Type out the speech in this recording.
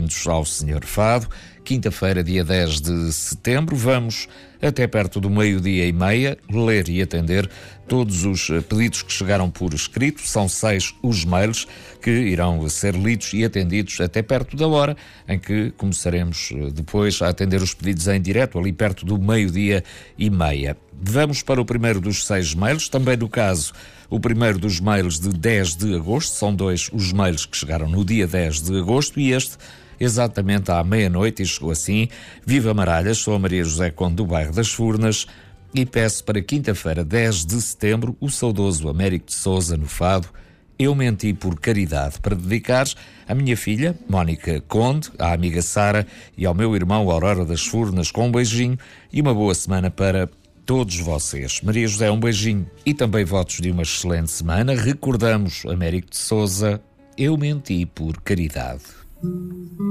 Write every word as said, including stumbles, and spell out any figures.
bem-vindos ao Senhor Fado. Quinta-feira, dia dez de setembro, vamos até perto do meio-dia e meia ler e atender todos os pedidos que chegaram por escrito. São seis os mails que irão ser lidos e atendidos até perto da hora em que começaremos depois a atender os pedidos em direto, ali perto do meio-dia e meia. Vamos para o primeiro dos seis mails, também no caso o primeiro dos mails de dez de agosto. São dois os mails que chegaram no dia dez de agosto e este exatamente à meia-noite, e chegou assim: Viva Maralhas, sou a Maria José Conde do bairro das Furnas e peço para quinta-feira, dez de setembro, o saudoso Américo de Sousa no Fado, Eu Menti por Caridade, para dedicares à minha filha, Mónica Conde, à amiga Sara e ao meu irmão Aurora das Furnas, com um beijinho e uma boa semana para todos vocês. Maria José, um beijinho e também votos de uma excelente semana. Recordamos, Américo de Sousa, Eu Menti por Caridade.